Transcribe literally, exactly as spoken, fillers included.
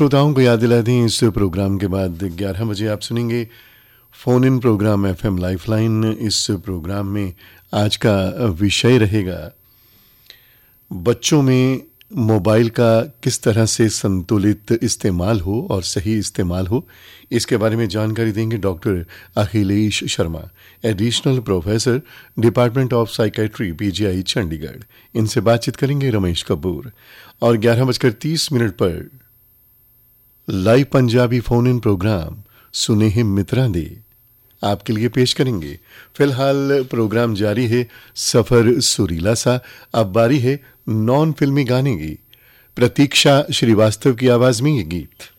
श्रोताओं को याद दिला दें, इस प्रोग्राम के बाद ग्यारह बजे आप सुनेंगे फ़ोन इन प्रोग्राम एफएम लाइफलाइन। इस प्रोग्राम में आज का विषय रहेगा बच्चों में मोबाइल का किस तरह से संतुलित इस्तेमाल हो और सही इस्तेमाल हो। इसके बारे में जानकारी देंगे doctor Akhilesh Sharma, additional professor, department of psychiatry, PGI Chandigarh. इनसे बातचीत करेंगे रमेश कपूर। और ग्यारह बजकर तीस मिनट पर लाइव पंजाबी फ़ोन इन प्रोग्राम सुने हैं मित्रा दे आपके लिए पेश करेंगे। फिलहाल प्रोग्राम जारी है सफ़र सुरीला सा। अब बारी है नॉन फिल्मी गाने की। प्रतीक्षा श्रीवास्तव की आवाज़ में ये गीत।